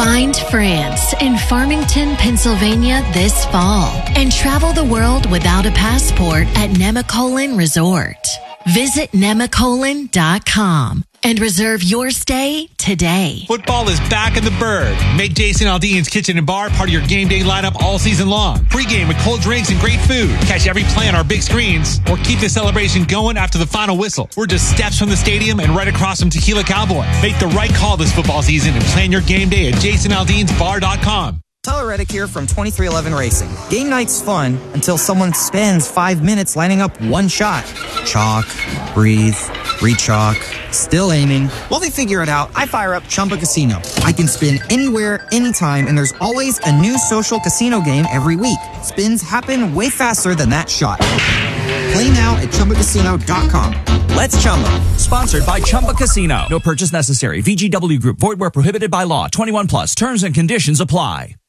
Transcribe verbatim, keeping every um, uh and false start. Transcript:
Find France in Farmington, Pennsylvania this fall and travel the world without a passport at Nemacolin Resort. Visit Nemacolin dot com and reserve your stay today. Football is back in the Bird. Make Jason Aldean's Kitchen and Bar part of your game day lineup all season long. Pre-game with cold drinks and great food. Catch every play on our big screens or keep the celebration going after the final whistle. We're just steps from the stadium and right across from Tequila Cowboy. Make the right call this football season and plan your game day at Jason Aldeans Bar dot com. Tyler Reddick here from twenty-three eleven Racing. Game night's fun until someone spends five minutes lining up one shot. Chalk, breathe, re-chalk, still aiming. While they figure it out, I fire up Chumba Casino. I can spin anywhere, anytime, and there's always a new social casino game every week. Spins happen way faster than that shot. Play now at Chumba Casino dot com. Let's Chumba. Sponsored by Chumba Casino. No purchase necessary. V G W Group. Void where prohibited by law. twenty-one plus. Terms and conditions apply.